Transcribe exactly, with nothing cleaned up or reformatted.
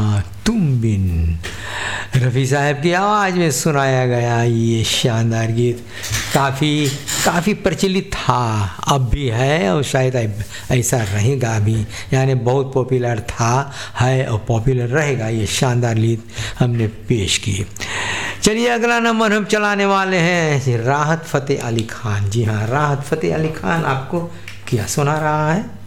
हाँ तुम बिन, रफ़ी साहब की आवाज़ में सुनाया गया ये शानदार गीत काफ़ी काफ़ी प्रचलित था, अब भी है और शायद ऐसा रहेगा भी, यानी बहुत पॉपुलर था, है और पॉपुलर रहेगा। ये शानदार गीत हमने पेश की। चलिए अगला नंबर हम चलाने वाले हैं राहत फ़तेह अली खान। जी हाँ, राहत फ़तेह अली खान आपको क्या सुना रहा है।